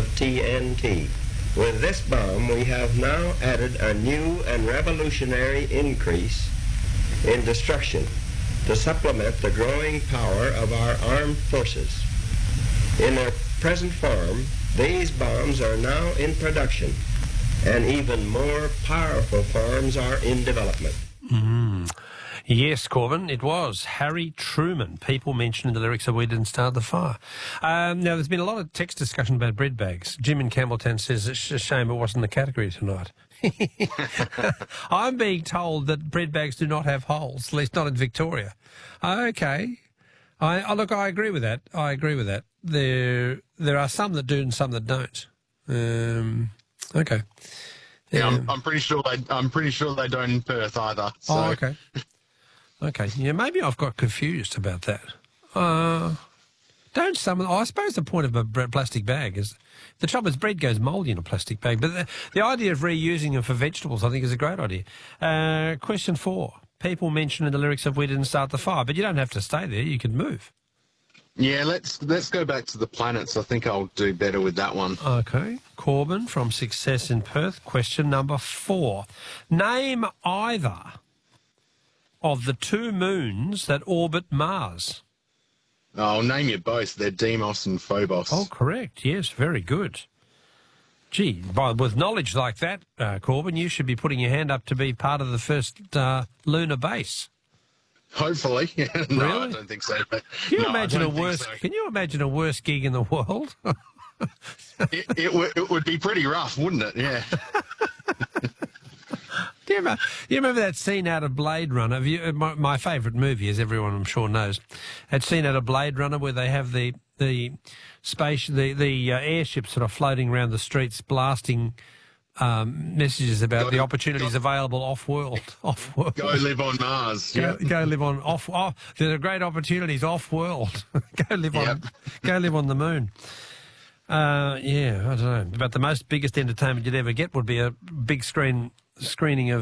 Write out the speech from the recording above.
of TNT. With this bomb, we have now added a new and revolutionary increase in destruction to supplement the growing power of our armed forces. In their present form, these bombs are now in production, and even more powerful forms are in development. Yes, Corbin, it was Harry Truman. People mentioned in the lyrics of We Didn't Start the Fire. Now, there's been a lot of text discussion about bread bags. Jim in Campbelltown says it's a shame it wasn't the category tonight. I'm being told that bread bags do not have holes, at least not in Victoria. Okay. Look, I agree with that. There are some that do and some that don't. Okay. Yeah, I'm pretty sure they don't in Perth either. So. Oh, okay. Okay. Yeah, maybe I've got confused about that. Don't some? I suppose the point of a plastic bag is the trouble is bread goes mouldy in a plastic bag. But the idea of reusing them for vegetables, I think, is a great idea. Question 4. People mention in the lyrics of We Didn't Start the Fire, but you don't have to stay there. You can move. Yeah, let's go back to the planets. I think I'll do better with that one. Okay. Corbin from Success in Perth. Question number 4. Name either of the 2 moons that orbit Mars. I'll name you both. They're Deimos and Phobos. Oh, correct. Yes, very good. Gee, with knowledge like that, Corbin, you should be putting your hand up to be part of the first lunar base. Hopefully. No, Really? I don't think so. But Can you imagine Can you imagine a worse gig in the world? it would be pretty rough, wouldn't it? Yeah. Do you remember that scene out of Blade Runner? My favourite movie, as everyone I'm sure knows, that scene out of Blade Runner where they have the airships that are floating around the streets blasting messages about the opportunities available off-world. Go live on Mars. Go live on there are great opportunities off-world. Go live on the moon. I don't know. But the biggest entertainment you'd ever get would be a big screening of